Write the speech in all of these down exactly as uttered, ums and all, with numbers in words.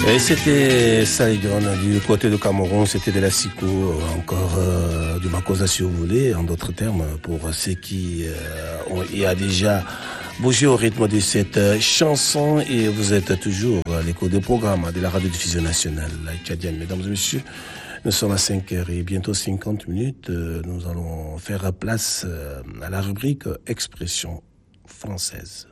Et c'était Saïgon du côté de Cameroun, c'était de la Siko, encore euh, du Makosa si vous voulez, en d'autres termes, pour ceux qui euh, ont, y a déjà bougé au rythme de cette euh, chanson. Et vous êtes toujours à l'écoute des programmes de la radio-diffusion nationale tchadienne. Mesdames et messieurs, nous sommes à cinq heures et bientôt cinquante minutes. Euh, nous allons faire place euh, à la rubrique Expression française.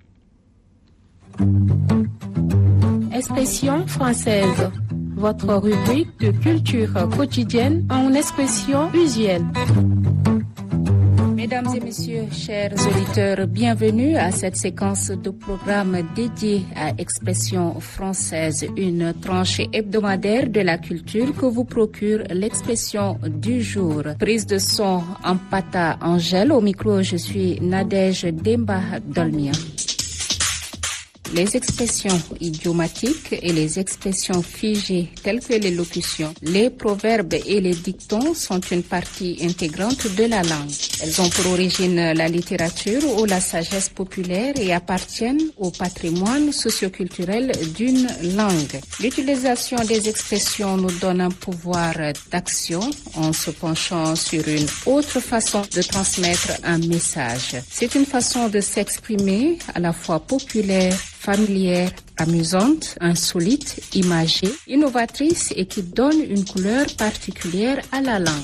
Expression française, votre rubrique de culture quotidienne en expression usuelle. Mesdames et messieurs, chers auditeurs, bienvenue à cette séquence de programme dédiée à Expression française, une tranche hebdomadaire de la culture que vous procure l'expression du jour. Prise de son en Pata Angèle, au micro je suis Nadège Demba Dolmia. Les expressions idiomatiques et les expressions figées telles que les locutions, les proverbes et les dictons sont une partie intégrante de la langue. Elles ont pour origine la littérature ou la sagesse populaire et appartiennent au patrimoine socioculturel d'une langue. L'utilisation des expressions nous donne un pouvoir d'action en se penchant sur une autre façon de transmettre un message. C'est une façon de s'exprimer à la fois populaire, familière, amusante, insolite, imagée, innovatrice et qui donne une couleur particulière à la langue.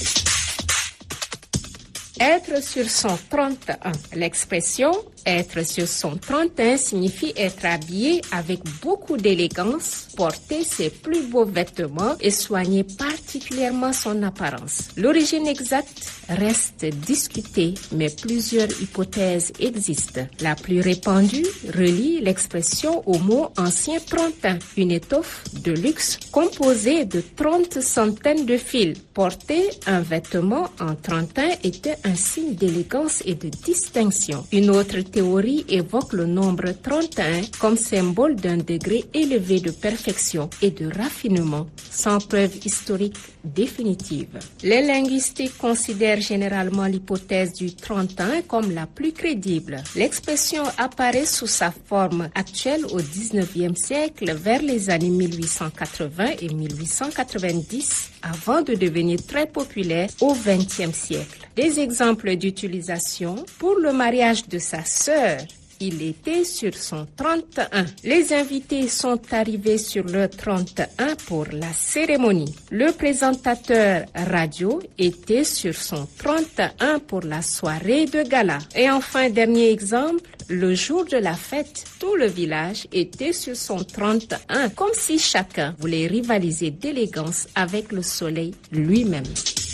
Être sur son trente et un. L'expression être sur son trente et un signifie être habillé avec beaucoup d'élégance, porter ses plus beaux vêtements et soigner particulièrement son apparence. L'origine exacte reste discutée, mais plusieurs hypothèses existent. La plus répandue relie l'expression au mot ancien trente et un, une étoffe de luxe composée de trente centaines de fils. Porter un vêtement en trente et un était un signe d'élégance et de distinction. Une autre théorie évoque le nombre trente et un comme symbole d'un degré élevé de perfection et de raffinement, sans preuve historique définitive. Les linguistiques considèrent généralement l'hypothèse du trente et un comme la plus crédible. L'expression apparaît sous sa forme actuelle au dix-neuvième siècle, vers les années mille huit cent quatre-vingts et mille huit cent quatre-vingt-dix, avant de devenir très populaire au vingtième siècle. Des exemples d'utilisation: pour le mariage de sa sœur, il était sur son trente et un. Les invités sont arrivés sur le trente et un pour la cérémonie. Le présentateur radio était sur son trente et un pour la soirée de gala. Et enfin, dernier exemple, le jour de la fête, tout le village était sur son trente et un, comme si chacun voulait rivaliser d'élégance avec le soleil lui-même.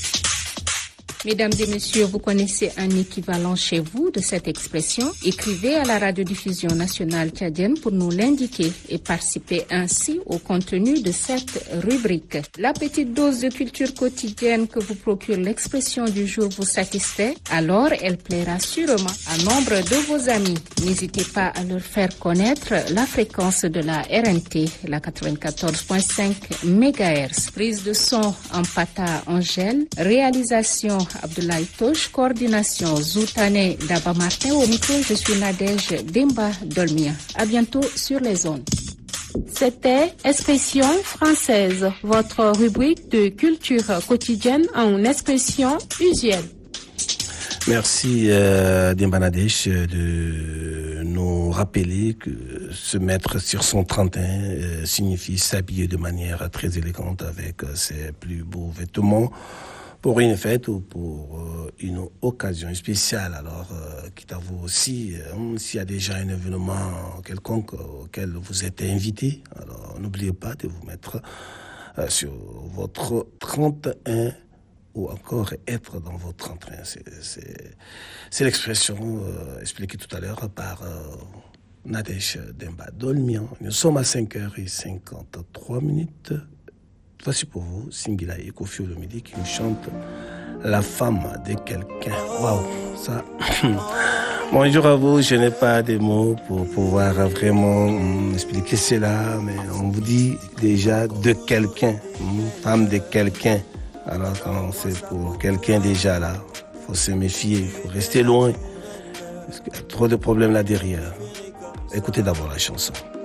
Mesdames et messieurs, vous connaissez un équivalent chez vous de cette expression? Écrivez à la radiodiffusion nationale tchadienne pour nous l'indiquer et participer ainsi au contenu de cette rubrique. La petite dose de culture quotidienne que vous procure l'expression du jour vous satisfait? Alors elle plaira sûrement à nombre de vos amis. N'hésitez pas à leur faire connaître la fréquence de la R N T, la quatre-vingt-quatorze virgule cinq mégahertz. Prise de son en Pata Angèle, réalisation Abdoulaye Touche, coordination Zoutane Daba Martin. Au micro, je suis Nadège Demba Dolmia. À bientôt sur les ondes. C'était Expression française, votre rubrique de culture quotidienne en expression usuelle. Merci euh, Demba Nadège de nous rappeler que se mettre sur son trente et un euh, signifie s'habiller de manière très élégante avec euh, ses plus beaux vêtements pour une fête ou pour euh, une occasion spéciale. Alors, euh, quitte à vous aussi, euh, s'il y a déjà un événement quelconque auquel vous êtes invité, alors n'oubliez pas de vous mettre euh, sur votre trente et un ou encore être dans votre trente et un. C'est, c'est, c'est l'expression euh, expliquée tout à l'heure par euh, Nadège Demba Dolmia. Nous sommes à cinq heures cinquante-trois minutes. Voici pour vous Singila et Kofi Olomide qui nous chante La femme de quelqu'un. Waouh, ça. Bonjour à vous, je n'ai pas de mots pour pouvoir vraiment hum, expliquer cela, mais on vous dit déjà de quelqu'un, hum, femme de quelqu'un. Alors quand c'est pour quelqu'un déjà là, il faut se méfier, il faut rester loin, parce qu'il y a trop de problèmes là derrière. Écoutez d'abord la chanson.